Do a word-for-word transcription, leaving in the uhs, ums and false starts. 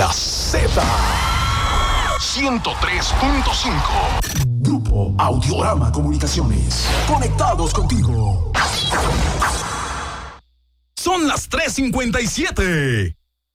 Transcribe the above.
La Z ciento tres punto cinco. Grupo Audiorama Comunicaciones. Conectados contigo. Son las tres cincuenta y siete.